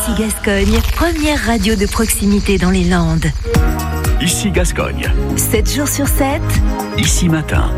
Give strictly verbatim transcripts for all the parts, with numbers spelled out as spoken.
Ici Gascogne, première radio de proximité dans les Landes. Ici Gascogne. sept jours sur sept. Ici Matin.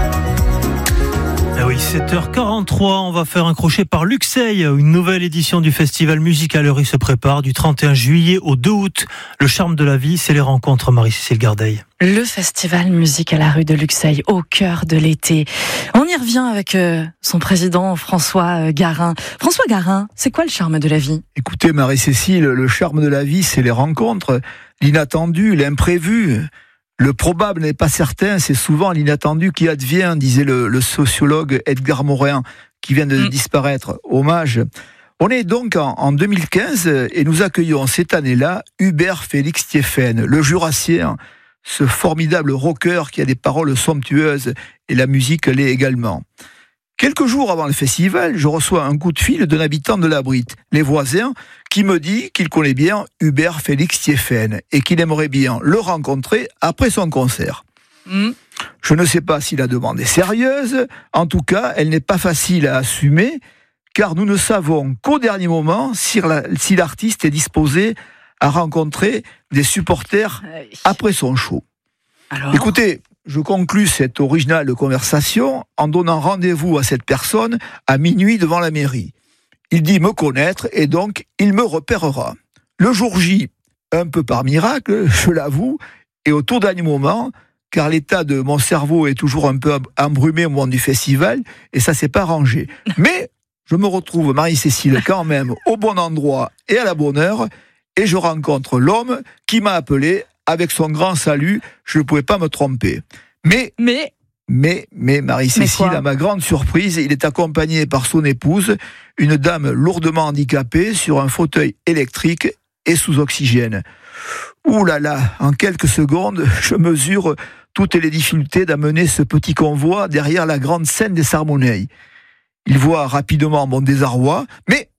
Ah oui, sept heures quarante-trois, on va faire un crochet par Luxeuil. Une nouvelle édition du festival Musical Heureux se prépare du trente et un juillet au deux août. Le charme de la vie, c'est les rencontres, Marie-Cécile Gardeil. Le festival Musique à la rue de Luxeuil, au cœur de l'été. On y revient avec euh, son président François euh, Garin. François Garin, c'est quoi le charme de la vie ? Écoutez Marie-Cécile, le charme de la vie, c'est les rencontres, l'inattendu, l'imprévu. Le probable n'est pas certain, c'est souvent l'inattendu qui advient, disait le, le sociologue Edgar Morin, qui vient de mmh. disparaître. Hommage. On est donc en, en deux mille quinze et nous accueillons cette année-là Hubert Félix Thiéfaine, le Jurassien, ce formidable rocker qui a des paroles somptueuses et la musique l'est également. Quelques jours avant le festival, je reçois un coup de fil d'un habitant de la Brite, les voisins, qui me dit qu'il connaît bien Hubert Félix Thiéfaine et qu'il aimerait bien le rencontrer après son concert. Mmh. Je ne sais pas si la demande est sérieuse, en tout cas, elle n'est pas facile à assumer, car nous ne savons qu'au dernier moment si, la, si l'artiste est disposé à rencontrer des supporters après son show. Alors... Écoutez, je conclus cette originale conversation en donnant rendez-vous à cette personne à minuit devant la mairie. Il dit me connaître et donc il me repérera. Le jour J, un peu par miracle, je l'avoue, et au tout dernier moment, car l'état de mon cerveau est toujours un peu embrumé au moment du festival, et ça s'est pas rangé. Mais je me retrouve, Marie-Cécile, quand même au bon endroit et à la bonne heure, et je rencontre l'homme qui m'a appelé avec son grand salut, je ne pouvais pas me tromper. Mais, mais, mais, mais Marie-Cécile, à ma grande surprise, il est accompagné par son épouse, une dame lourdement handicapée sur un fauteuil électrique et sous oxygène. Ouh là là, en quelques secondes, je mesure toutes les difficultés d'amener ce petit convoi derrière la grande scène des Sarmonneilles. Il voit rapidement mon désarroi, mais